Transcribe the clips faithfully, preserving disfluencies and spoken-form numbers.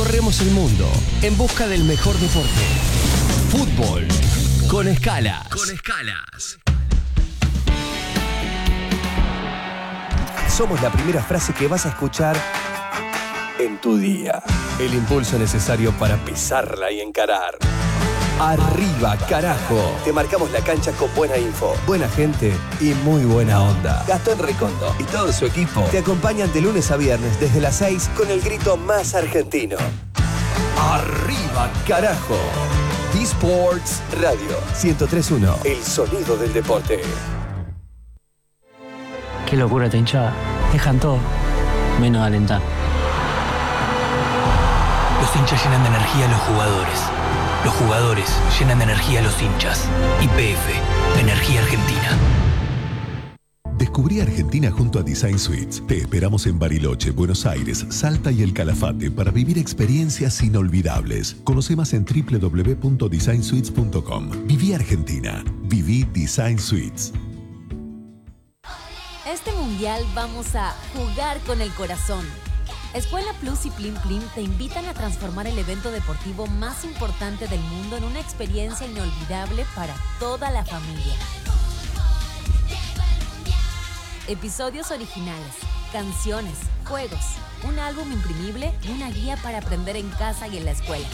Recorremos el mundo en busca del mejor deporte. Fútbol con escalas. Con escalas. Somos la primera frase que vas a escuchar en tu día. El impulso necesario para pisarla y encarar. Arriba, carajo. Te marcamos la cancha con buena info, buena gente y muy buena onda. Gastón Recondo y todo su equipo te acompañan de lunes a viernes desde las seis con el grito más argentino. Arriba, carajo. D-Sports Radio ciento tres punto uno. El sonido del deporte. Qué locura esta hinchada. Dejan todo, menos alentar. Los hinchas llenan de energía a los jugadores. Los jugadores llenan de energía a los hinchas. Y P F, Energía Argentina. Descubrí Argentina junto a Design Suites. Te esperamos en Bariloche, Buenos Aires, Salta y El Calafate para vivir experiencias inolvidables. Conoce más en doble u doble u doble u punto design suites punto com. Viví Argentina. Viví Design Suites. Este mundial vamos a jugar con el corazón. Escuela Plus y Plim Plim te invitan a transformar el evento deportivo más importante del mundo en una experiencia inolvidable para toda la familia. Episodios originales, canciones, juegos, un álbum imprimible y una guía para aprender en casa y en la escuela.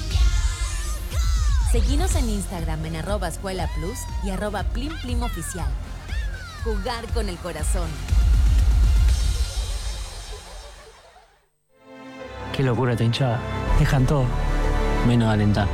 Seguinos en Instagram en arroba Escuela Plus y arroba Plim Plim Oficial. Jugar con el corazón. Qué locura esta hinchada. Dejan todo, menos alentar.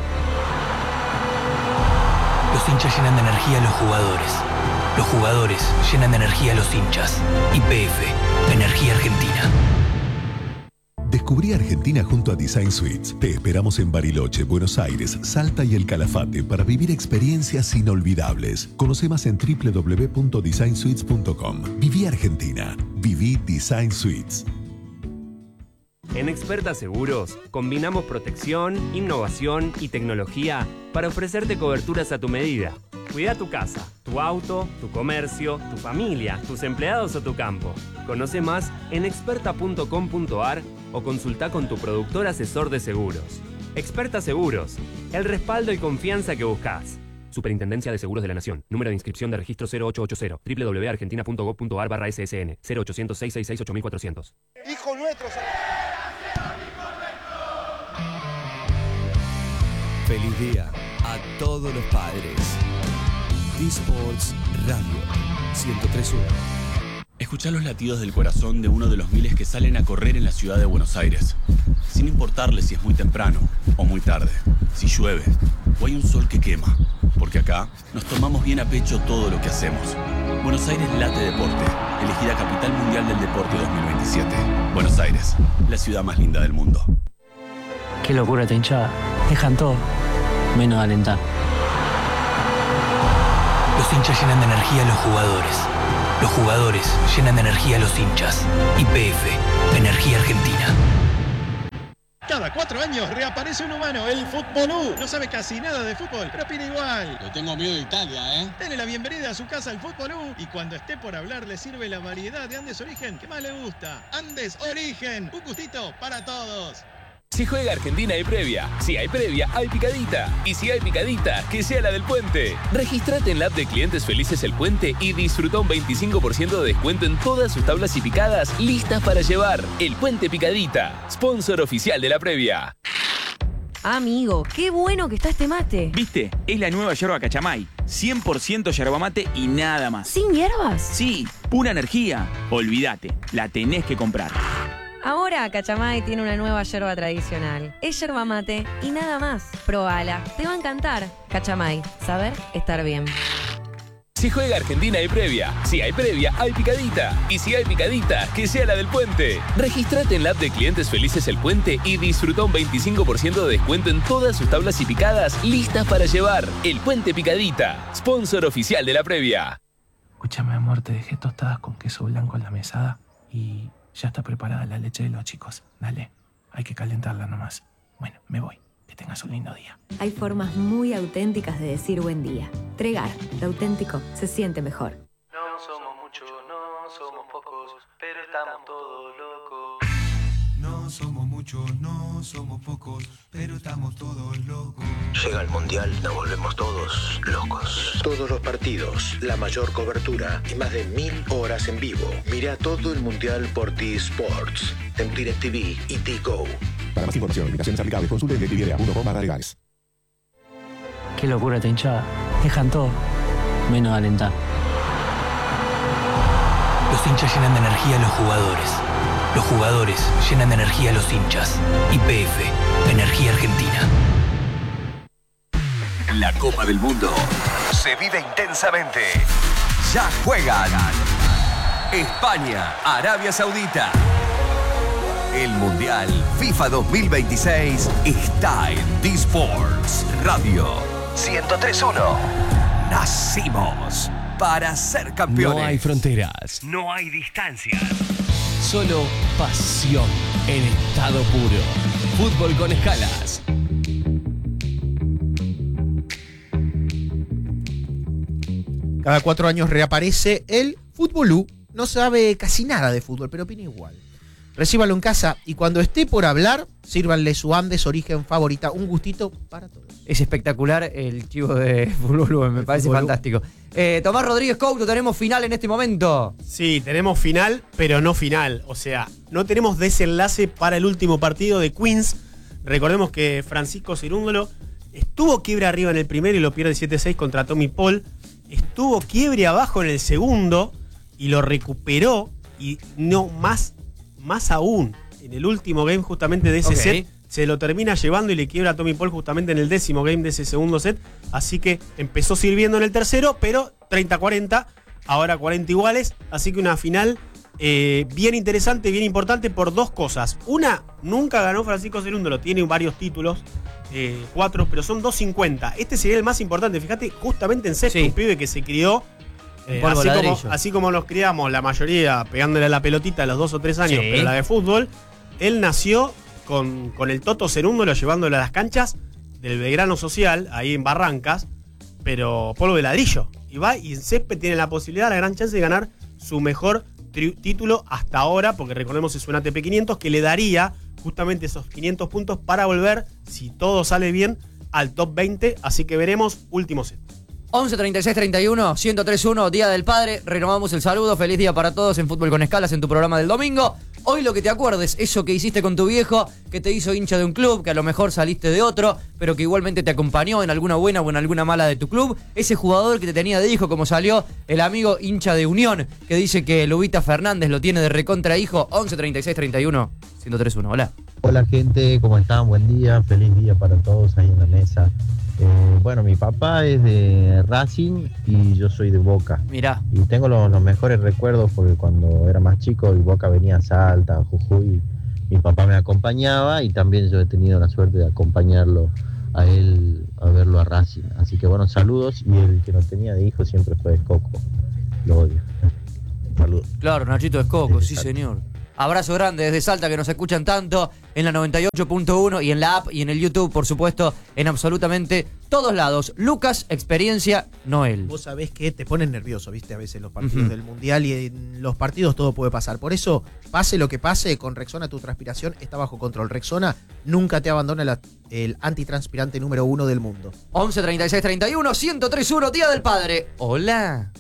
Los hinchas llenan de energía a los jugadores. Los jugadores llenan de energía a los hinchas. Y P F, Energía Argentina. Descubrí Argentina junto a Design Suites. Te esperamos en Bariloche, Buenos Aires, Salta y El Calafate para vivir experiencias inolvidables. Conoce más en doble u doble u doble u punto design suites punto com. Viví Argentina. Viví Design Suites. En Experta Seguros, combinamos protección, innovación y tecnología para ofrecerte coberturas a tu medida. Cuida tu casa, tu auto, tu comercio, tu familia, tus empleados o tu campo. Conoce más en experta punto com punto a r o consulta con tu productor asesor de seguros. Experta Seguros, el respaldo y confianza que buscas. Superintendencia de Seguros de la Nación. Número de inscripción de registro cero ocho ocho cero. doble u doble u doble u punto argentina punto gov punto a r barra S S N. cero ochocientos seis sesenta y seis ocho mil cuatrocientos. Hijo nuestro. Feliz día a todos los padres. D-Sports Radio ciento tres punto uno. Escuchá los latidos del corazón de uno de los miles que salen a correr en la ciudad de Buenos Aires. Sin importarle si es muy temprano o muy tarde, si llueve o hay un sol que quema. Porque acá nos tomamos bien a pecho todo lo que hacemos. Buenos Aires late deporte. Elegida Capital Mundial del Deporte dos mil veintisiete. Buenos Aires, la ciudad más linda del mundo. Qué locura esta hinchada. Dejan todo, menos alentar. Los hinchas llenan de energía a los jugadores. Los jugadores llenan de energía a los hinchas. Y P F, Energía Argentina. Cada cuatro años reaparece un humano, el Futbolú. No sabe casi nada de fútbol, pero opina igual. Le tengo miedo de Italia, ¿eh? Dele la bienvenida a su casa, el Futbolú. Y cuando esté por hablar, le sirve la variedad de Andes Origen que más le gusta. Andes Origen, un gustito para todos. Si juega Argentina hay previa, si hay previa hay picadita, y si hay picadita, que sea la del Puente. Regístrate en la app de Clientes Felices El Puente y disfruta un veinticinco por ciento de descuento en todas sus tablas y picadas listas para llevar. El Puente Picadita, sponsor oficial de la previa. Amigo, qué bueno que está este mate. ¿Viste? Es la nueva yerba Cachamay. cien por ciento yerba mate y nada más. ¿Sin hierbas? Sí, pura energía. Olvídate, la tenés que comprar. Ahora Cachamay tiene una nueva yerba tradicional. Es yerba mate y nada más. Probala, te va a encantar. Cachamay, saber estar bien. Si juega Argentina hay previa, si hay previa hay picadita, y si hay picadita, que sea la del Puente. Regístrate en la app de Clientes Felices El Puente y disfruta un veinticinco por ciento de descuento en todas sus tablas y picadas listas para llevar. El Puente Picadita, sponsor oficial de la previa. Escúchame, amor, te dejé tostadas con queso blanco en la mesada y ya está preparada la leche de los chicos. Dale, hay que calentarla nomás. Bueno, me voy. Que tengas un lindo día. Hay formas muy auténticas de decir buen día. Tregar, lo auténtico se siente mejor. No somos muchos, no somos pocos, pero estamos todos locos. No No somos muchos, no somos pocos, pero estamos todos locos. Llega el Mundial, nos volvemos todos locos. Todos los partidos, la mayor cobertura y más de mil horas en vivo. Mira todo el Mundial por T-Sports, en DirecTV y T-Go. Para más información, invitaciones aplicables, consulte en DirecTV punto com barra legales. Qué locura esta hinchada. Dejan todo, menos alentar. Los hinchas llenan de energía a los jugadores. Los jugadores llenan de energía a los hinchas. Y P F, Energía Argentina. La Copa del Mundo se vive intensamente. Ya juegan España, Arabia Saudita. El Mundial FIFA dos mil veintiséis está en T-Sports Radio ciento tres punto uno. Nacimos para ser campeones. No hay fronteras. No hay distancias. Solo pasión en estado puro. Fútbol con escalas. Cada cuatro años reaparece el Fútbolú. No sabe casi nada de fútbol, pero opina igual. Recíbalo en casa y cuando esté por hablar, sírvanle su Andes Origen favorita. Un gustito para todos. Es espectacular el chivo de Fútbol, me parece Fútbol. fantástico. Eh, Tomás Rodríguez Couto, tenemos final en este momento. Sí, tenemos final, pero no final. O sea, no tenemos desenlace para el último partido de Queens. Recordemos que Francisco Cerúndolo estuvo quiebre arriba en el primero y lo pierde siete seis contra Tommy Paul. Estuvo quiebre abajo en el segundo y lo recuperó. Y no más, más aún, en el último game justamente de ese Ok. set, se lo termina llevando y le quiebra a Tommy Paul justamente en el décimo game de ese segundo set. Así que empezó sirviendo en el tercero, pero treinta cuarenta, ahora cuarenta iguales. Así que una final eh, bien interesante, bien importante por dos cosas. Una, nunca ganó Francisco Cerúndolo, tiene varios títulos, eh, cuatro, pero son dos cincuenta. Este sería el más importante, fíjate, justamente en sexto, Sí. un pibe que se crió. Eh, Polvo así, como, ladrillo. así como nos criamos la mayoría pegándole a la pelotita a los dos o tres años, Sí. pero la de fútbol, él nació con, con el Toto Cerúndolo llevándolo a las canchas del Belgrano Social, ahí en Barrancas, pero polvo de ladrillo. Y va y en césped tiene la posibilidad, la gran chance de ganar su mejor tri- título hasta ahora, porque recordemos es un A T P quinientos que le daría justamente esos quinientos puntos para volver, si todo sale bien, al top veinte. Así que veremos último set. once treinta y seis treinta y uno, ciento tres punto uno, Día del Padre. Renovamos el saludo. Feliz día para todos en Fútbol con Escalas en tu programa del domingo. Hoy lo que te acuerdes, eso que hiciste con tu viejo, que te hizo hincha de un club, que a lo mejor saliste de otro, pero que igualmente te acompañó en alguna buena o en alguna mala de tu club. Ese jugador que te tenía de hijo, como salió el amigo hincha de Unión, que dice que Lubita Fernández lo tiene de recontra hijo. once treinta y seis treinta y uno, ciento tres punto uno. Hola. Hola gente, ¿cómo están? Buen día, feliz día para todos ahí en la mesa. Eh, bueno, mi papá es de Racing y yo soy de Boca. Mirá. Y tengo los, los mejores recuerdos porque cuando era más chico y Boca venía a Salta, a Jujuy, mi papá me acompañaba y también yo he tenido la suerte de acompañarlo a él a verlo a Racing. Así que bueno, saludos y el que no tenía de hijo siempre fue Coco. Lo odio. Saludos. Claro, Nachito Escoco, sí señor. Abrazo grande desde Salta que nos escuchan tanto en la noventa y ocho punto uno y en la app y en el YouTube, por supuesto, en absolutamente todos lados. Lucas, Experiencia, Noel. Vos sabés que te ponen nervioso, viste, a veces los partidos Ujú. del Mundial y en los partidos todo puede pasar. Por eso, pase lo que pase, con Rexona tu transpiración está bajo control. Rexona nunca te abandona la- el antitranspirante número uno del mundo. once treinta y seis treinta y uno, ciento tres punto uno, Día del Padre. Hola.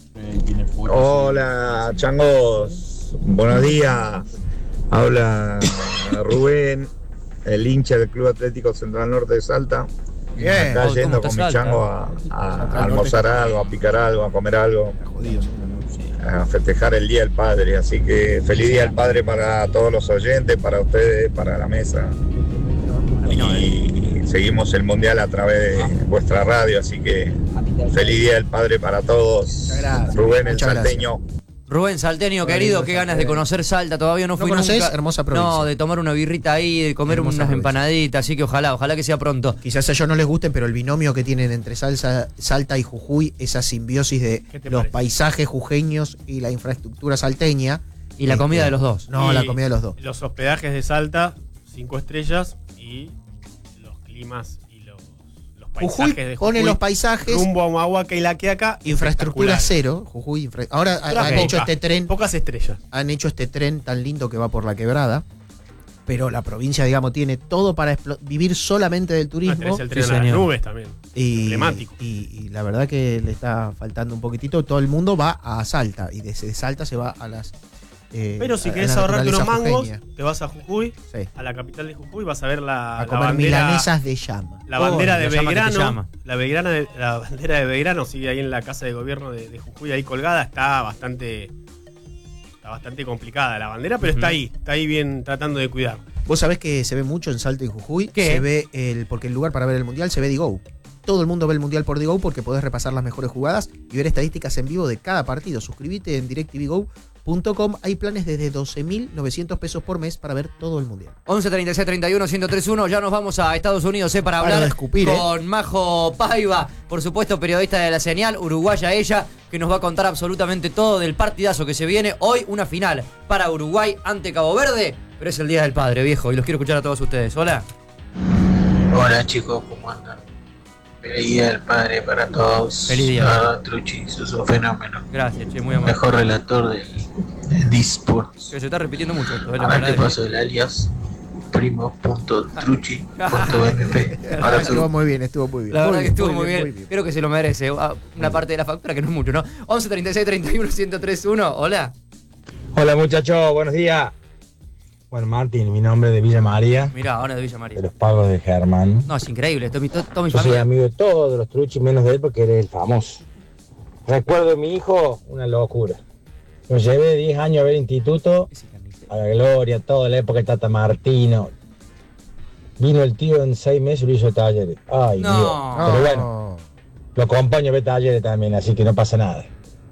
Hola, changos. Buenos días. Habla Rubén, el hincha del Club Atlético Central Norte de Salta. Bien. Acá Oh, yendo ¿cómo con está mi Salta? chango a, a- Central a almorzar Norte. algo, a picar algo, a comer algo. A festejar el Día del Padre. Así que feliz Día del Padre para todos los oyentes, para ustedes, para la mesa. Y seguimos el Mundial a través de vuestra radio. Así que feliz Día del Padre para todos. gracias. Rubén el Muchas gracias. salteño. Rubén Salteño, querido, qué ganas de conocer Salta, todavía no ¿No fui conocés? nunca. Hermosa provincia. No, de tomar una birrita ahí, de comer Hermosa unas provincia. empanaditas, así que ojalá, ojalá que sea pronto. Quizás a ellos no les gusten, pero el binomio que tienen entre Salsa, Salta y Jujuy, esa simbiosis de ¿Qué te los parece? paisajes jujeños y la infraestructura salteña. Y la este, comida de los dos. No, Y la comida de los dos. Los hospedajes de Salta, cinco estrellas, y los climas y los, los paisajes Jujuy de Jujuy. pone los paisajes, rumbo a Humahuaca y La Quiaca. infraestructura espectacular. cero. Jujuy, infra- ahora han Poca, hecho este tren, Pocas estrellas. han hecho este tren tan lindo que va por la quebrada. pero la provincia, digamos, tiene todo para explo- vivir solamente del turismo. No, tenés el tren a las nubes también. Y, emblemático. Y, y la verdad que le está faltando un poquitito. Todo el mundo va a Salta y desde Salta se va a las. Eh, Pero si a- a querés la ahorrarte unos naturaleza mangos, jujeña. te vas a Jujuy, Sí. a la capital de Jujuy, vas a ver la, A la comer bandera. milanesas de llama. La bandera Oh, de la llama que te Belgrano. llama. La, Belgrana de- la bandera de Belgrano sigue ahí en la casa de gobierno de, de Jujuy, ahí colgada. Está bastante. Está bastante complicada la bandera, pero está ahí. Está ahí bien tratando de cuidar. Vos sabés que se ve mucho en Salta y Jujuy. ¿Qué? Se ve el. Porque el lugar para ver el mundial se ve Digo. Todo el mundo ve el mundial por Digo porque podés repasar las mejores jugadas y ver estadísticas en vivo de cada partido. Suscríbete en directv go punto com. Hay planes desde doce mil novecientos pesos por mes para ver todo el mundial. once treinta y seis treinta y uno ciento tres uno. Ya nos vamos a Estados Unidos eh, para Paro hablar de escupir, con Majo Paiva, por supuesto periodista de La Señal, uruguaya ella, que nos va a contar absolutamente todo del partidazo que se viene. Hoy una final para Uruguay ante Cabo Verde, pero es el Día del Padre, viejo, y los quiero escuchar a todos ustedes. Hola. Hola chicos, ¿cómo andan? Feliz Día del Padre para todos. Feliz día. Ah, Truchi, sos un fenómeno. Gracias, che, muy amable. Mejor relator del de eSports. Que se está repitiendo mucho esto. eh, la Ahora verdad te es que- paso el alias primo punto truchi punto m p. Ahora Estuvo tú. muy bien, estuvo muy bien. La verdad Muy que estuvo muy muy bien. Creo que se lo merece. Ah, Una parte de la factura que no es mucho, ¿no? once treinta y seis treinta y uno ciento tres uno. Hola. Hola muchachos, buenos días. Bueno, Martín, mi nombre es de Villa María, Mirá, ahora de Villa María. de los pagos de Germán. No, es increíble. Esto, mi, to- toda mi Yo soy familia. amigo de todos los truchis, menos de él porque él es el famoso. Recuerdo de mi hijo, una locura. Lo llevé diez años a ver instituto, a la gloria, toda la época de Tata Martino. Vino el tío en seis meses y lo hizo de talleres. Ay, No. Dios. Pero bueno, lo acompaño a ver talleres también, así que no pasa nada.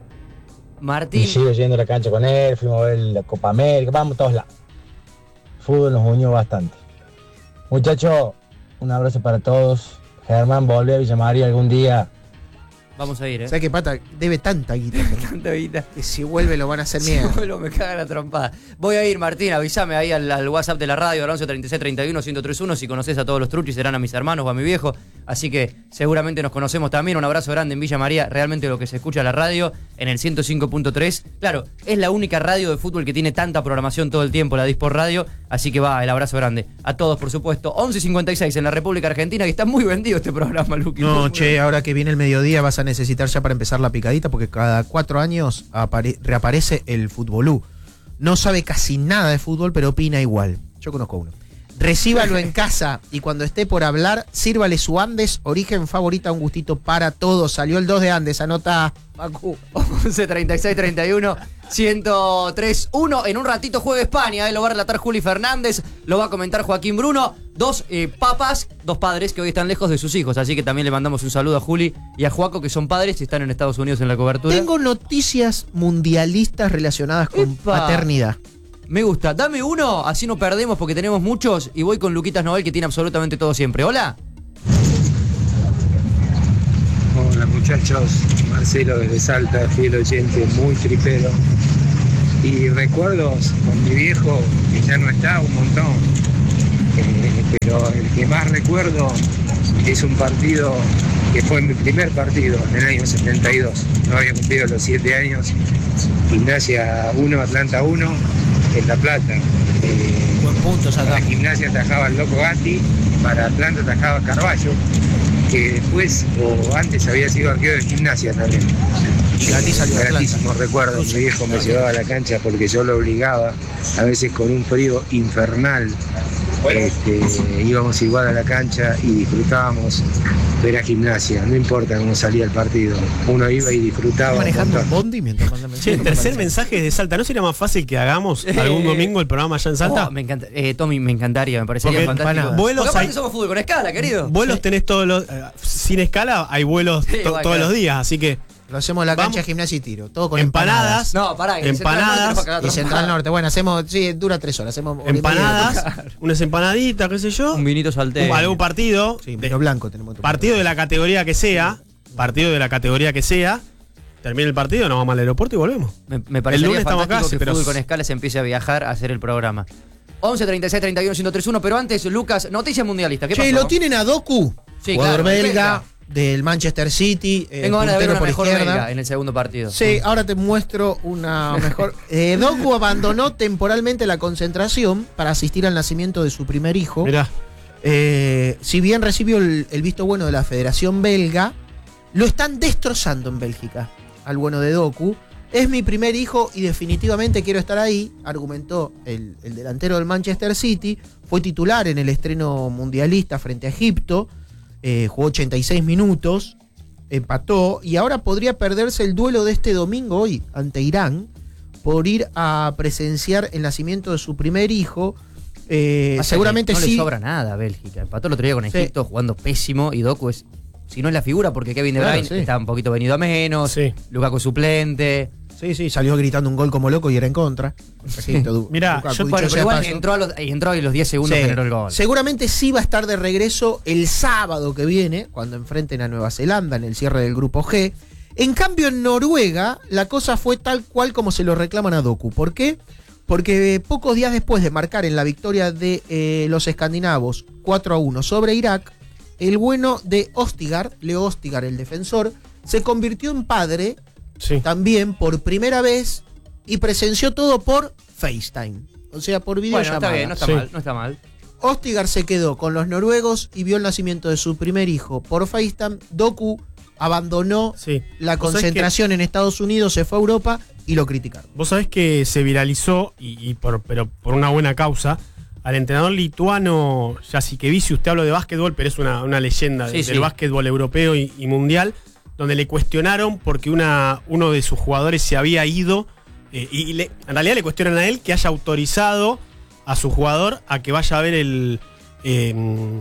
Martín. Y sigo yendo a la cancha con él, fuimos a ver la Copa América, vamos a todos lados. Fútbol nos unió bastante. Muchachos, un abrazo para todos. Germán, volvé a Villa María algún día. Vamos a ir, ¿eh? ¿Sabes qué pata? Debe tanta guita. Tanta guita. Que si vuelve lo van a hacer Si mierda. vuelvo, me caga la trompada. Voy a ir, Martín, avísame ahí al, al WhatsApp de la radio, al once treinta y seis treinta y uno ciento tres uno. Si conoces a todos los truchis, serán a mis hermanos o a mi viejo. Así que seguramente nos conocemos también. Un abrazo grande en Villa María. Realmente lo que se escucha en la radio, en el ciento cinco punto tres. Claro, es la única radio de fútbol que tiene tanta programación todo el tiempo, la Disport Radio. Así que va, el abrazo grande. A todos, por supuesto. once cincuenta y seis en la República Argentina, que está muy vendido este programa, Luqui. No, Muy che, ahora que viene el mediodía vas a necesitar ya para empezar la picadita porque cada cuatro años apare- reaparece el Futbolú. No sabe casi nada de fútbol, pero opina igual. Yo conozco uno. Recíbalo en casa y cuando esté por hablar, sírvale su Andes, origen favorita, un gustito para todos. Salió el dos de Andes, anota, Pacu. once treinta y seis treinta y uno ciento tres uno. En un ratito juega España, eh, lo va a relatar Juli Fernández, lo va a comentar Joaquín Bruno. Dos eh, papas, dos padres que hoy están lejos de sus hijos, así que también le mandamos un saludo a Juli y a Joaco, que son padres y están en Estados Unidos en la cobertura. Tengo noticias mundialistas relacionadas con Epa. paternidad. Me gusta, dame uno, así no perdemos porque tenemos muchos, y voy con Luquitas Noel, que tiene absolutamente todo siempre. Hola. Hola muchachos, Marcelo desde Salta, fiel oyente, muy tripero. Y recuerdos con mi viejo, que ya no está, un montón. Eh, pero el que más recuerdo es un partido que fue mi primer partido en el año setenta y dos. No había cumplido los siete años. Gimnasia uno, Atlanta uno, en La Plata. Eh, Buen punto, para Gimnasia atajaba el Loco Gatti, para Atlanta atajaba Carballo, que después o antes había sido arquero de Gimnasia también. Y Gatti salió de Atlanta. Gratísimos recuerdos. Mi viejo me llevaba a la cancha porque yo lo obligaba, a veces con un frío infernal. Este, íbamos igual a la cancha y disfrutábamos ver a Gimnasia, no importa cómo salía el partido, uno iba y disfrutaba. Manejando un un montón. bondi mientras manda Che, mensajes. el tercer mensaje es de Salta. ¿No sería más fácil que hagamos algún domingo el programa allá en Salta? Oh, me encanta, eh, Tommy, me encantaría, me parecería Porque fantástico. vuelos Porque aparte hay- somos fútbol con escala, querido. Vuelos tenés todos los. eh, sin escala hay vuelos Sí, to- igual, todos claro. los días, así que. Lo hacemos en la Vamos. cancha, gimnasia y tiro. Todo con Empanadas. empanadas. No, pará, que Empanadas. Y Central Norte. Bueno, hacemos. Sí, dura tres horas. Hacemos hora y media de Empanadas, podcast. unas empanaditas, qué sé yo. Un vinito salteño. Un- algún partido. Sí, de- pero blanco tenemos otro. partido de la categoría que sea. Partido de la categoría que sea. Termina el partido, nos vamos al aeropuerto y volvemos. Me, me parecería El lunes estamos fantástico acá, que pero- Fútbol con Escala se empiece a viajar a hacer el programa. once treinta y seis treinta y uno ciento tres uno, pero antes, Lucas, noticias mundialistas. ¿Qué Che, pasó? lo tienen a Doku. Sí, jugador claro, belga. del Manchester City. eh, Tengo ganas de ver puntero una por mejor izquierda. belga en el segundo partido. Sí, ahora te muestro una mejor. Eh, Doku abandonó temporalmente la concentración para asistir al nacimiento de su primer hijo. Mirá. Eh, si bien recibió el, el visto bueno de la Federación Belga, lo están destrozando en Bélgica al bueno de Doku. Es mi primer hijo y definitivamente quiero estar ahí, argumentó el, el delantero del Manchester City. Fue titular en el estreno mundialista frente a Egipto. Eh, jugó ochenta y seis minutos, empató y ahora podría perderse el duelo de este domingo hoy ante Irán por ir a presenciar el nacimiento de su primer hijo. Eh, Pasa seguramente que no sí. le sobra nada a Bélgica. Empató el otro día con Sí. Egipto jugando pésimo y Doku es, si no es la figura, porque Kevin De Claro, Bruyne sí. está un poquito venido a menos, Sí. Lukaku suplente. Sí, sí, salió gritando un gol como loco y era en contra. Mirá, Lukaku, yo- dicho Bueno, sea pero igual paso. entró a, los, entró y los diez segundos Sí. generó el gol. Seguramente sí va a estar de regreso el sábado que viene, cuando enfrenten a Nueva Zelanda en el cierre del grupo G. En cambio, en Noruega, la cosa fue tal cual como se lo reclaman a Doku. ¿Por qué? Porque eh, pocos días después de marcar en la victoria de eh, los escandinavos cuatro a uno sobre Irak, el bueno de Ostigard, Leo Ostigard, el defensor, se convirtió en padre Sí. también por primera vez y presenció todo por FaceTime. O sea, por Bueno, videollamada. está bien, no está Sí. mal, no está mal. Ostigard se quedó con los noruegos y vio el nacimiento de su primer hijo por FaceTime. Doku abandonó Sí. la Vos sabés concentración en Estados Unidos, se fue a Europa y lo criticaron. Vos sabés que se viralizó, y, y por, pero por una buena causa, al entrenador lituano Jasikevičius. Usted habló de básquetbol, pero es una, una leyenda Sí, del sí. básquetbol europeo y, y mundial, donde le cuestionaron porque una, uno de sus jugadores se había ido, eh, y le- en realidad le cuestionan a él que haya autorizado a su jugador a que vaya a ver el... eh,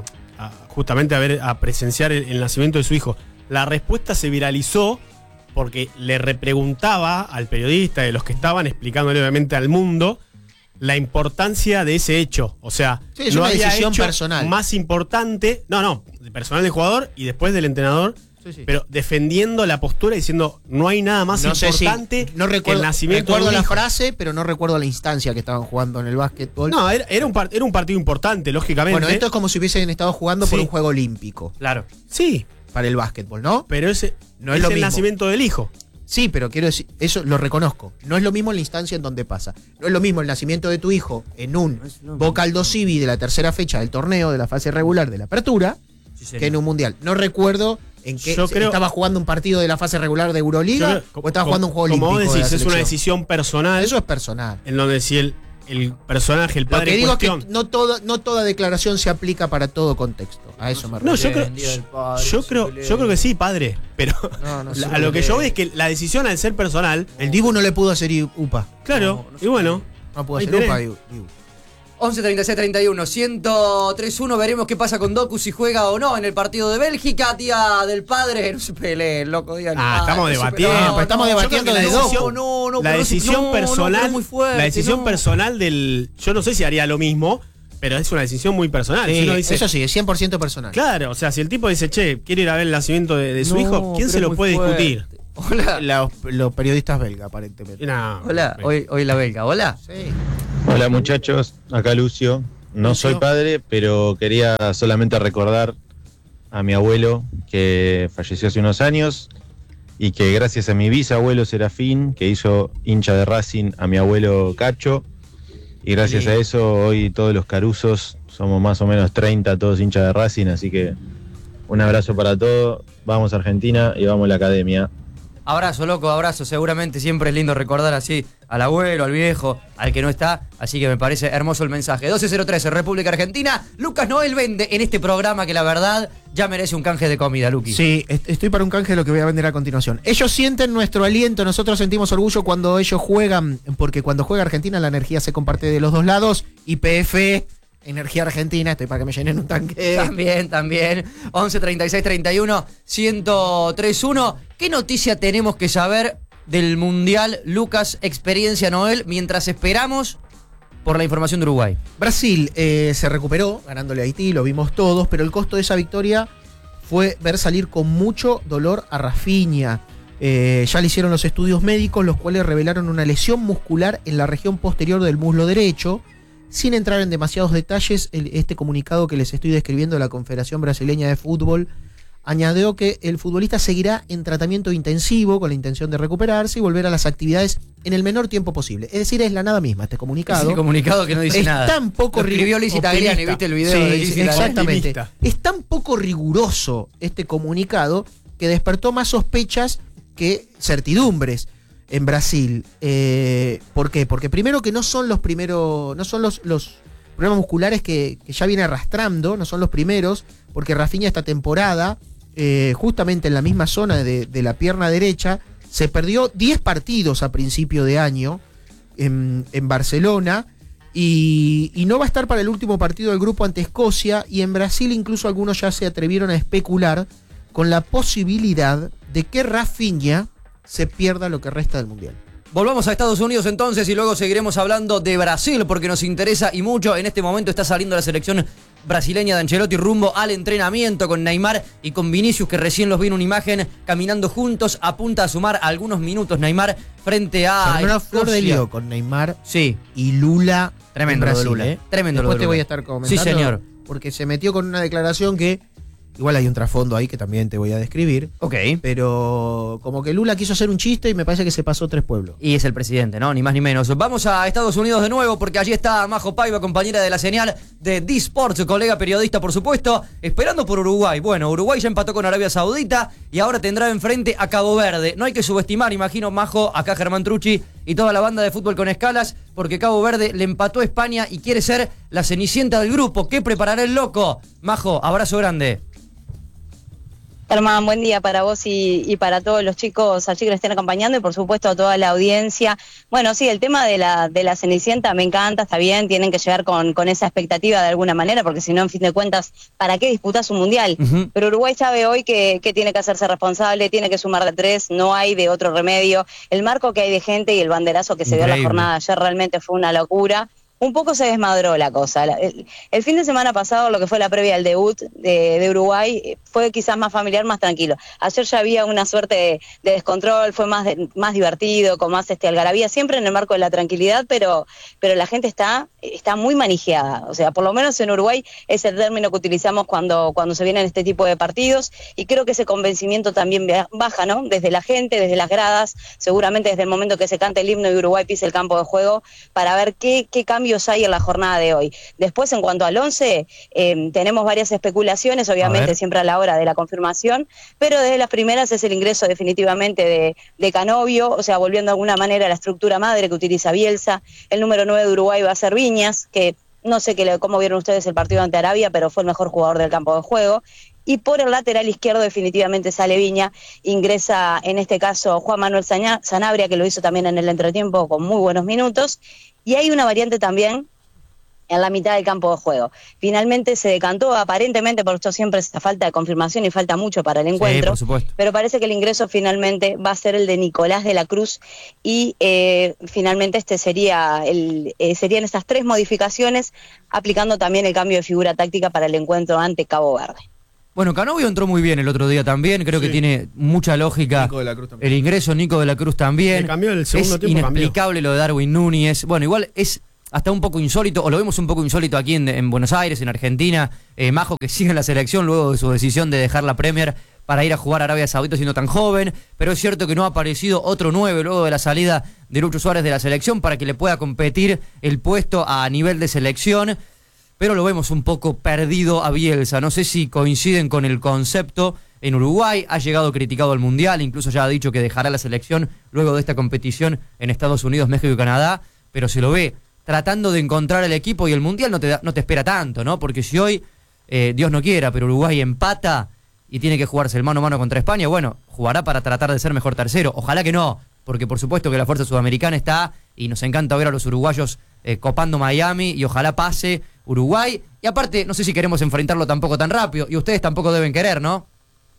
a- justamente a ver a presenciar el, el nacimiento de su hijo. La respuesta se viralizó porque le repreguntaba al periodista, de los que estaban, explicándole obviamente al mundo la importancia de ese hecho. O sea, Sí, es no una había decisión hecho personal. más importante, no, no, personal del jugador y después del entrenador, Sí, sí. pero defendiendo la postura, diciendo no hay nada más No sé si- importante no que recuerdo, el nacimiento recuerdo de un la hijo. frase, pero no recuerdo la instancia que estaban jugando en el básquetbol. No, era, era un par- era un partido importante, lógicamente. Bueno, esto es como si hubiesen estado jugando por Sí. un juego olímpico. Claro. Sí, Para el básquetbol, ¿no? pero ese No es es lo el mismo. nacimiento del hijo. Sí, pero quiero decir, eso lo reconozco. No es lo mismo en la instancia en donde pasa. No es lo mismo el nacimiento de tu hijo en un Boca Aldo Civi de la tercera fecha del torneo, de la fase regular de la apertura, que en un mundial. No recuerdo en qué Yo creo- estaba jugando un partido de la fase regular de Euroliga Yo- o estaba jugando un juego como olímpico. vos de la decís, es una selección. decisión personal. Eso es personal. En donde si el, el personaje, el Lo padre que en digo es cuestión. que no toda, no toda declaración se aplica para todo contexto. A eso me refiero. No, yo creo, Día del yo, padre, yo se creo, pelea. yo creo que sí, padre. Pero No, no la- se a lo que pelea. yo veo es que la decisión al ser personal, El Dibu no le pudo hacer i- UPA. claro, y bueno, No pudo ahí hacer tenés. UPA, Dibu. Dibu. once treinta y seis treinta y uno, ciento tres uno. Veremos qué pasa con Doku, si juega o no en el partido de Bélgica. Día del padre. No se peleen, loco. Día del Ah, padre, estamos no se debatiendo. peleen. pero estamos Yo creo debatiendo que de la Doku. decisión- No, no, la pero no se- decisión no, no, pero personal, muy fuerte, la decisión no. personal del, yo no sé si haría lo mismo, pero es una decisión muy personal. Sí, Si uno dice, eso sí, es cien por ciento personal. claro, o sea, si el tipo dice, che, quiere ir a ver el nacimiento de, de su No, hijo, ¿quién pero se es lo muy puede fuerte. discutir? Hola. Los, los periodistas belgas, aparentemente. No, Hola, hoy, hoy la belga. Hola. Sí. Hola muchachos, acá Lucio. No Lucio. soy padre, pero quería solamente recordar a mi abuelo que falleció hace unos años y que gracias a mi bisabuelo Serafín, que hizo hincha de Racing a mi abuelo Cacho, y gracias Sí. a eso hoy todos los caruzos somos más o menos treinta, todos hinchas de Racing, así que un abrazo para todos, vamos a Argentina y vamos a la academia. Abrazo, loco, abrazo. Seguramente siempre es lindo recordar así al abuelo, al viejo, al que no está. Así que me parece hermoso el mensaje. doce cero trece, República Argentina. Lucas Noel vende en este programa que la verdad ya merece un canje de comida, Luqui. Sí, est- estoy para un canje de lo que voy a vender a continuación. Ellos sienten nuestro aliento, nosotros sentimos orgullo cuando ellos juegan, porque cuando juega Argentina la energía se comparte de los dos lados. Y P F, Energía Argentina, estoy para que me llenen un tanque. También, también. once treinta y seis treinta y uno, ciento tres uno. ¿Qué noticia tenemos que saber del Mundial, Lucas, experiencia Noel, mientras esperamos por la información de Uruguay? Brasil eh, se recuperó ganándole a Haití, lo vimos todos, pero el costo de esa victoria fue ver salir con mucho dolor a Rafinha. Eh, ya le hicieron los estudios médicos, los cuales revelaron una lesión muscular en la región posterior del muslo derecho. Sin entrar en demasiados detalles, el- este comunicado que les estoy describiendo de la Confederación Brasileña de Fútbol añadió que el futbolista seguirá en tratamiento intensivo con la intención de recuperarse y volver a las actividades en el menor tiempo posible. Es decir, es la nada misma este comunicado. Es el comunicado que no dice es nada. Es tan poco Lo escribió Lizzy Tagliani, ¿viste el video sí, de Lizzy Tagliani? Exactamente. Es tan poco riguroso este comunicado que despertó más sospechas que certidumbres en Brasil. Eh, ¿Por qué? Porque primero que no son los primeros, no son los, los problemas musculares que, que ya viene arrastrando, no son los primeros, porque Rafinha esta temporada, eh, justamente en la misma zona de, de la pierna derecha, se perdió diez partidos a principio de año en, en Barcelona y, y no va a estar para el último partido del grupo ante Escocia, y en Brasil incluso algunos ya se atrevieron a especular con la posibilidad de que Rafinha se pierda lo que resta del Mundial. Volvamos a Estados Unidos entonces y luego seguiremos hablando de Brasil porque nos interesa y mucho. En este momento está saliendo la selección brasileña de Ancelotti rumbo al entrenamiento con Neymar y con Vinicius, que recién los vi en una imagen caminando juntos. Apunta a sumar algunos minutos Neymar frente a una flor de lío con Neymar sí. y Lula. Tremendo Brasil, lo de Lula. ¿eh? Tremendo Después lo de Lula. te voy a estar comentando. Sí, señor. Porque se metió con una declaración que igual hay un trasfondo ahí que también te voy a describir. Ok. Pero como que Lula quiso hacer un chiste y me parece que se pasó tres pueblos. Y es el presidente, ¿no? Ni más ni menos. Vamos a Estados Unidos de nuevo porque allí está Majo Paiva, compañera de la señal de D-Sports, colega periodista, por supuesto, esperando por Uruguay. Bueno, Uruguay ya empató con Arabia Saudita y ahora tendrá enfrente a Cabo Verde. No hay que subestimar, imagino, Majo, acá Germán Trucci y toda la banda de Fútbol con Escalas, porque Cabo Verde le empató a España y quiere ser la cenicienta del grupo. ¿Qué preparará el loco? Majo, abrazo grande. Germán, buen día para vos y, y para todos los chicos allí que nos estén acompañando y por supuesto a toda la audiencia. Bueno, sí, el tema de la de la Cenicienta me encanta, está bien, tienen que llegar con, con esa expectativa de alguna manera, porque si no, en fin de cuentas, ¿para qué disputas un mundial? Uh-huh. Pero Uruguay sabe hoy que, que tiene que hacerse responsable, tiene que sumar de tres, no hay de otro remedio. El marco que hay de gente y el banderazo que se Increíble. dio en la jornada ayer realmente fue una locura. Un poco se desmadró la cosa. El, el fin de semana pasado, lo que fue la previa al debut de, de Uruguay, fue quizás más familiar, más tranquilo. Ayer ya había una suerte de, de descontrol, fue más de, más divertido, con más este algarabía, siempre en el marco de la tranquilidad, pero, pero la gente está, está muy manijeada. O sea, por lo menos en Uruguay es el término que utilizamos cuando, cuando se vienen este tipo de partidos, y creo que ese convencimiento también baja, ¿no? Desde la gente, desde las gradas, seguramente desde el momento que se cante el himno y Uruguay pise el campo de juego, para ver qué, qué cambio hay en la jornada de hoy. Después, en cuanto al once, eh, tenemos varias especulaciones, obviamente siempre a la hora de la confirmación, pero desde las primeras es el ingreso definitivamente de, de Canovio, o sea, volviendo de alguna manera a la estructura madre que utiliza Bielsa. El número nueve de Uruguay va a ser Viñas, que no sé qué, cómo vieron ustedes el partido ante Arabia, pero fue el mejor jugador del campo de juego. Y por el lateral izquierdo definitivamente sale Viña, ingresa en este caso Juan Manuel Sanabria, que lo hizo también en el entretiempo con muy buenos minutos. Y hay una variante también en la mitad del campo de juego. Finalmente se decantó, aparentemente, por esto siempre esta falta de confirmación y falta mucho para el encuentro, sí, por supuesto. Pero parece que el ingreso finalmente va a ser el de Nicolás de la Cruz y eh, finalmente este sería el, eh, serían estas tres modificaciones, aplicando también el cambio de figura táctica para el encuentro ante Cabo Verde. Bueno, Canovio entró muy bien el otro día también, creo sí. que tiene mucha lógica. Nico de la Cruz también. El ingreso Nico de la Cruz también. Le cambió el segundo es tiempo, inexplicable cambió. Lo de Darwin Núñez. Bueno, igual es hasta un poco insólito, o lo vemos un poco insólito aquí en, en Buenos Aires, en Argentina. Eh, Majo, que sigue en la selección luego de su decisión de dejar la Premier para ir a jugar a Arabia Saudita siendo tan joven, pero es cierto que no ha aparecido otro nueve luego de la salida de Lucho Suárez de la selección para que le pueda competir el puesto a nivel de selección. Pero lo vemos un poco perdido a Bielsa. No sé si coinciden con el concepto. En Uruguay ha llegado criticado al Mundial, incluso ya ha dicho que dejará la selección luego de esta competición en Estados Unidos, México y Canadá, pero se lo ve tratando de encontrar el equipo y el Mundial no te, da, no te espera tanto, ¿no? Porque si hoy, eh, Dios no quiera, pero Uruguay empata y tiene que jugarse el mano a mano contra España, bueno, jugará para tratar de ser mejor tercero. Ojalá que no, porque por supuesto que la fuerza sudamericana está y nos encanta ver a los uruguayos eh, copando Miami y ojalá pase Uruguay. Y aparte, no sé si queremos enfrentarlo tampoco tan rápido y ustedes tampoco deben querer, ¿no?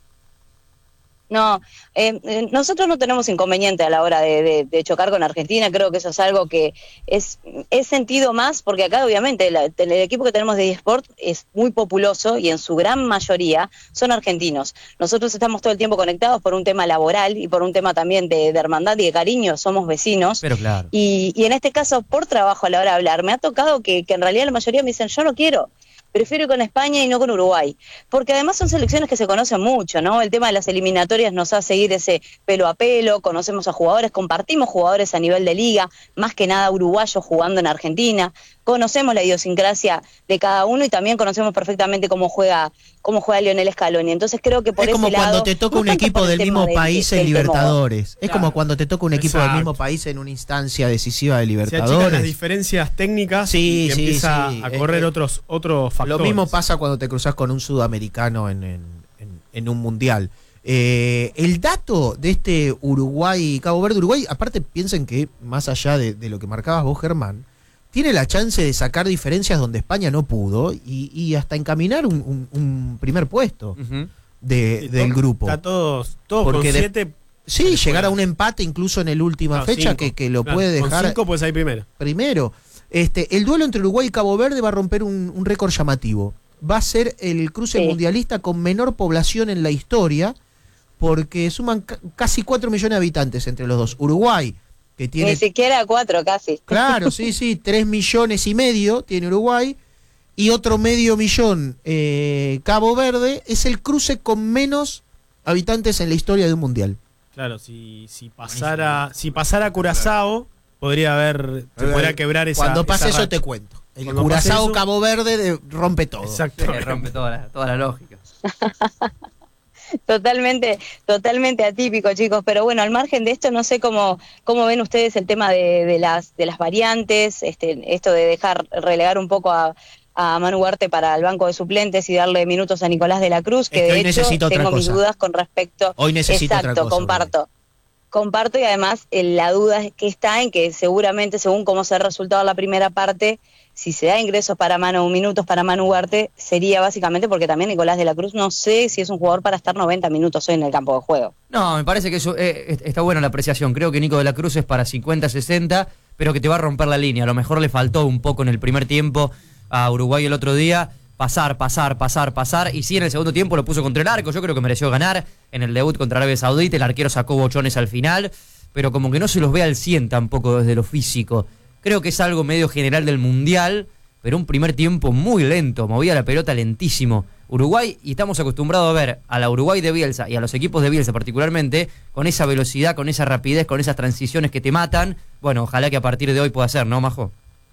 No, eh, nosotros no tenemos inconveniente a la hora de, de, de chocar con Argentina, creo que eso es algo que es, es sentido más, porque acá obviamente la, el equipo que tenemos de eSport es muy populoso y en su gran mayoría son argentinos. Nosotros estamos todo el tiempo conectados por un tema laboral y por un tema también de, de hermandad y de cariño, somos vecinos. Pero claro. Y, y en este caso, por trabajo a la hora de hablar, me ha tocado que, que en realidad la mayoría me dicen, yo no quiero. prefiero ir con España y no con Uruguay, porque además son selecciones que se conocen mucho, ¿no? El tema de las eliminatorias nos hace ir ese pelo a pelo, conocemos a jugadores, compartimos jugadores a nivel de liga, más que nada uruguayos jugando en Argentina, conocemos la idiosincrasia de cada uno y también conocemos perfectamente cómo juega cómo juega Lionel Scaloni. Entonces creo que por es como ese cuando lado, te toca no un tanto equipo por el del tema mismo del- país en del temor. Libertadores. Es como Claro. cuando te toca un equipo Exacto. del mismo país en una instancia decisiva de Se achican las Libertadores. diferencias técnicas Sí, y sí, empieza sí. a correr Eh, otros, otros factores. Lo mismo pasa cuando te cruzas con un sudamericano en, en- en- en un mundial. Eh, el dato de este Uruguay, Cabo Verde, Uruguay, aparte piensen que más allá de, de lo que marcabas vos, Germán, tiene la chance de sacar diferencias donde España no pudo y, y hasta encaminar un, un- un primer puesto de- Sí, del to- grupo. Está todos, todos Porque con de- siete. Sí, llegar a un empate incluso en la última No, fecha cinco. que, que lo Claro, puede con dejar cinco pues ahí primero. primero. Este, el duelo entre Uruguay y Cabo Verde va a romper un, un récord llamativo. Va a ser el cruce Sí. mundialista con menor población en la historia, porque suman ca- casi cuatro millones de habitantes entre los dos. Uruguay, que tiene... Ni siquiera cuatro casi. Claro, sí, sí, tres millones y medio tiene Uruguay, y otro medio millón eh, Cabo Verde, es el cruce con menos habitantes en la historia de un mundial. Claro, si, si pasara si pasara Curazao, podría haber, se Eh, podría quebrar esa. Cuando pase esa eso racha. te cuento. El Cuando pase Curazao eso- Cabo Verde de- rompe todo. Exacto. Se rompe toda la, toda la lógica. Totalmente, totalmente atípico, chicos. Pero bueno, al margen de esto, no sé cómo, cómo ven ustedes el tema de, de las, de las variantes, este, esto de dejar relegar un poco a, a Manu Huarte para el banco de suplentes y darle minutos a Nicolás de la Cruz, que Es que de hoy hecho necesito otra tengo mis cosa. dudas con respecto. Hoy necesito otra Exacto, cosa, comparto. Comparto y además eh, la duda que está en que seguramente según cómo se ha resultado la primera parte, si se da ingresos para Manu, minutos para Manu Huarte, sería básicamente porque también Nicolás de la Cruz no sé si es un jugador para estar noventa minutos hoy en el campo de juego. No, me parece que eso eh, es- está buena la apreciación. Creo que Nico de la Cruz es para cincuenta sesenta, pero que te va a romper la línea. A lo mejor le faltó un poco en el primer tiempo a Uruguay el otro día. Pasar, pasar, pasar, pasar. Y sí, en el segundo tiempo lo puso contra el arco. Yo creo que mereció ganar en el debut contra Arabia Saudita. El arquero sacó bochones al final, pero como que no se los ve al cien tampoco desde lo físico. Creo que es algo medio general del Mundial, pero un primer tiempo muy lento. Movía la pelota lentísimo. Uruguay, y estamos acostumbrados a ver a la Uruguay de Bielsa y a los equipos de Bielsa particularmente, con esa velocidad, con esa rapidez, con esas transiciones que te matan. Bueno, ojalá que a partir de hoy pueda ser, ¿no, Majo?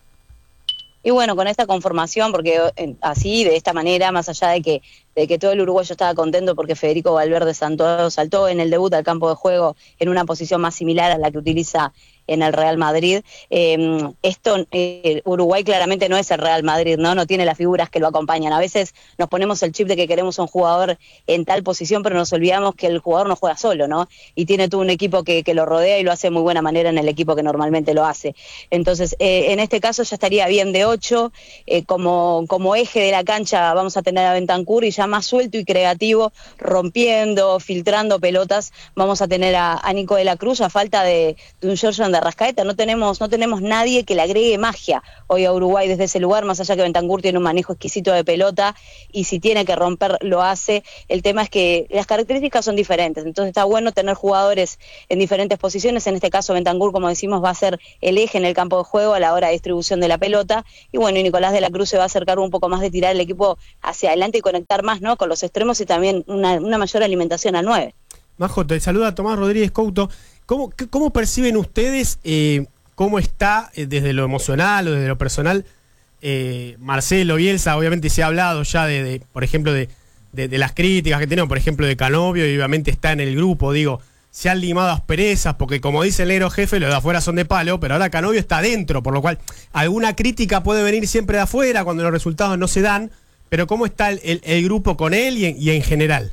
Y bueno, con esta conformación, porque eh, así, de esta manera, más allá de que, de que todo el uruguayo estaba contento porque Federico Valverde saltó, saltó en el debut al campo de juego en una posición más similar a la que utiliza en el Real Madrid, eh, esto eh, Uruguay claramente no es el Real Madrid, ¿no? No tiene las figuras que lo acompañan. A veces nos ponemos el chip de que queremos a un jugador en tal posición, pero nos olvidamos que el jugador no juega solo, ¿no? Y tiene todo un equipo que, que lo rodea y lo hace de muy buena manera en el equipo que normalmente lo hace. Entonces, eh, en este caso ya estaría bien de ocho, eh, como, como eje de la cancha vamos a tener a Bentancur y ya más suelto y creativo, rompiendo, filtrando pelotas, vamos a tener a, a Nico de la Cruz, a falta de, de un Georgian de Arrascaeta. No tenemos, no tenemos nadie que le agregue magia hoy a Uruguay desde ese lugar, más allá que Bentancur tiene un manejo exquisito de pelota y si tiene que romper lo hace. El tema es que las características son diferentes, entonces está bueno tener jugadores en diferentes posiciones. En este caso Bentancur, como decimos, va a ser el eje en el campo de juego a la hora de distribución de la pelota, y bueno, y Nicolás de la Cruz se va a acercar un poco más de tirar el equipo hacia adelante y conectar más, ¿no?, con los extremos y también una, una mayor alimentación al nueve. Majo, te saluda Tomás Rodríguez Couto. ¿Cómo, qué- cómo perciben ustedes eh, cómo está eh, desde lo emocional o desde lo personal eh, Marcelo Bielsa? Obviamente se ha hablado ya de, de, por ejemplo, de, de, de las críticas que tenemos, por ejemplo, de Canovio, y obviamente está en el grupo, digo, se han limado asperezas, porque como dice el negro jefe, los de afuera son de palo, pero ahora Canovio está adentro, por lo cual alguna crítica puede venir siempre de afuera cuando los resultados no se dan, pero ¿cómo está el, el, el grupo con él y en, y en general?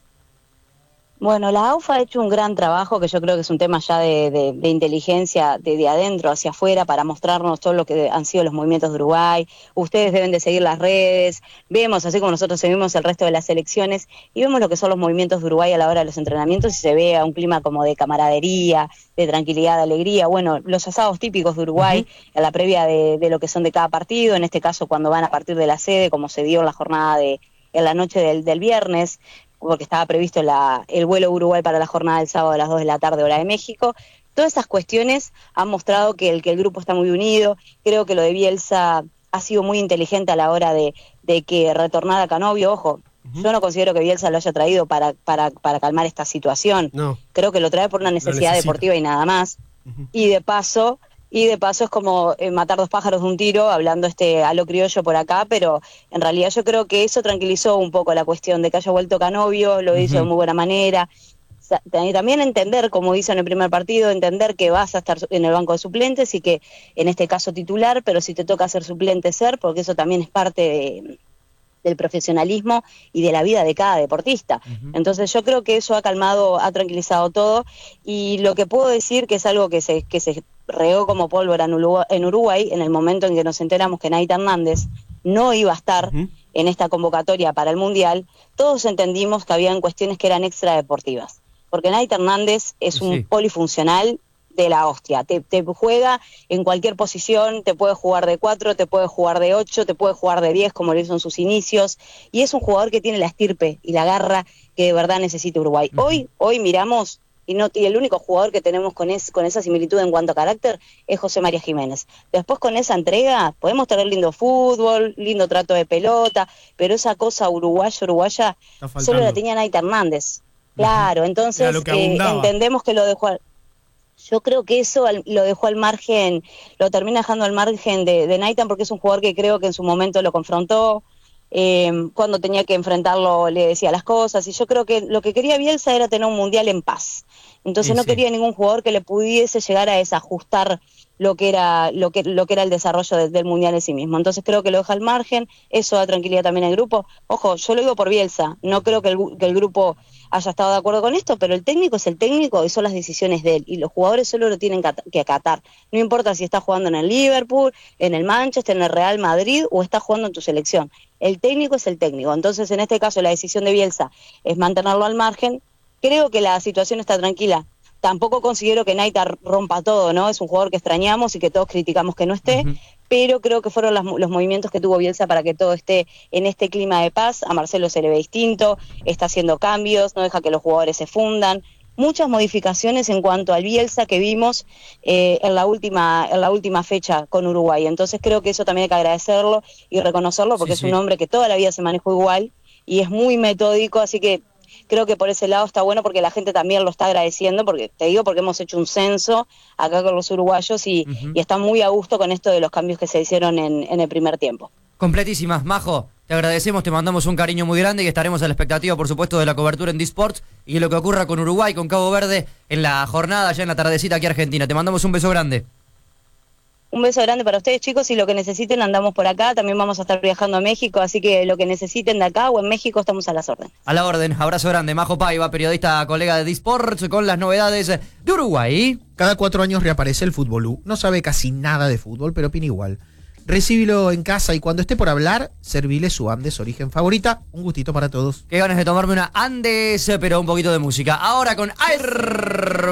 Bueno, la A U F ha hecho un gran trabajo, que yo creo que es un tema ya de, de, de inteligencia de, de adentro hacia afuera, para mostrarnos todo lo que han sido los movimientos de Uruguay. Ustedes deben de seguir las redes, vemos, así como nosotros seguimos el resto de las selecciones, y vemos lo que son los movimientos de Uruguay a la hora de los entrenamientos, y se ve a un clima como de camaradería, de tranquilidad, de alegría. Bueno, los asados típicos de Uruguay, uh-huh, a la previa de, de lo que son de cada partido, en este caso cuando van a partir de la sede, como se dio en la jornada de, en la noche del, del viernes, porque estaba previsto la, el vuelo Uruguay para la jornada del sábado a las dos de la tarde, hora de México. Todas esas cuestiones han mostrado que el, que el grupo está muy unido. Creo que lo de Bielsa ha sido muy inteligente a la hora de, de que retornar a Canovio. Ojo, uh-huh. yo no considero que Bielsa lo haya traído para, para, para calmar esta situación. No. Creo que lo trae por una necesidad deportiva y nada más. Uh-huh. Y de paso... Y de paso es como eh, matar dos pájaros de un tiro, hablando este a lo criollo por acá, pero en realidad yo creo que eso tranquilizó un poco la cuestión de que haya vuelto Canovio, lo hizo uh-huh. de muy buena manera. También entender, como hizo en el primer partido, entender que vas a estar en el banco de suplentes y que en este caso titular, pero si te toca ser suplente, ser, porque eso también es parte de, del profesionalismo y de la vida de cada deportista. Uh-huh. Entonces yo creo que eso ha calmado, ha tranquilizado todo, y lo que puedo decir que es algo que se, que se regó como pólvora en Uruguay, en Uruguay, en el momento en que nos enteramos que Naita Hernández no iba a estar uh-huh. en esta convocatoria para el Mundial, todos entendimos que habían cuestiones que eran extradeportivas, porque Naita Hernández es un sí. polifuncional de la hostia, te, te juega en cualquier posición, te puede jugar de cuatro, te puede jugar de ocho, te puede jugar de diez, como lo hizo en sus inicios, y es un jugador que tiene la estirpe y la garra que de verdad necesita Uruguay. Uh-huh. Hoy, hoy miramos, y, no, y el único jugador que tenemos con, es, con esa similitud en cuanto a carácter es José María Jiménez. Después con esa entrega podemos tener lindo fútbol, lindo trato de pelota, pero esa cosa uruguaya, uruguaya, solo la tenía Naita Hernández. Claro, entonces que eh, entendemos que lo dejó... Al, yo creo que eso al, lo dejó al margen, lo termina dejando al margen de, de Naitan, porque es un jugador que creo que en su momento lo confrontó, eh, cuando tenía que enfrentarlo le decía las cosas, y yo creo que lo que quería Bielsa era tener un mundial en paz. Entonces sí, no sí. quería ningún jugador que le pudiese llegar a desajustar lo que era lo que lo que era el desarrollo de, del mundial en sí mismo. Entonces creo que lo deja al margen, eso da tranquilidad también al grupo. Ojo, yo lo digo por Bielsa, no creo que el, que el grupo haya estado de acuerdo con esto, pero el técnico es el técnico y son las decisiones de él, y los jugadores solo lo tienen que acatar. No importa si está jugando en el Liverpool, en el Manchester, en el Real Madrid o está jugando en tu selección. El técnico es el técnico. Entonces en este caso la decisión de Bielsa es mantenerlo al margen. Creo que la situación está tranquila. Tampoco considero que Naita rompa todo, ¿no? Es un jugador que extrañamos y que todos criticamos que no esté, uh-huh. pero creo que fueron las, los movimientos que tuvo Bielsa para que todo esté en este clima de paz. A Marcelo se le ve distinto, está haciendo cambios, no deja que los jugadores se fundan. Muchas modificaciones en cuanto al Bielsa que vimos eh, en la última en la última fecha con Uruguay. Entonces creo que eso también hay que agradecerlo y reconocerlo, porque sí, es sí. un hombre que toda la vida se manejó igual y es muy metódico, así que creo que por ese lado está bueno, porque la gente también lo está agradeciendo, porque te digo, porque hemos hecho un censo acá con los uruguayos y, uh-huh. y están muy a gusto con esto de los cambios que se hicieron en, en el primer tiempo. Completísimas, Majo. Te agradecemos, te mandamos un cariño muy grande y estaremos a la expectativa, por supuesto, de la cobertura en D-Sports y de lo que ocurra con Uruguay, con Cabo Verde, en la jornada, ya en la tardecita aquí Argentina. Te mandamos un beso grande. Un beso grande para ustedes, chicos, y lo que necesiten andamos por acá. También vamos a estar viajando a México, así que lo que necesiten de acá o en México estamos a las órdenes. A la orden, abrazo grande. Majo Paiva, periodista, colega de D-Sports, con las novedades de Uruguay. Cada cuatro años reaparece el Fútbolú. No sabe casi nada de fútbol, pero opina igual. Recíbilo en casa y cuando esté por hablar, servile su Andes origen favorita. Un gustito para todos. Qué ganas de tomarme una Andes, pero un poquito de música. Ahora con Air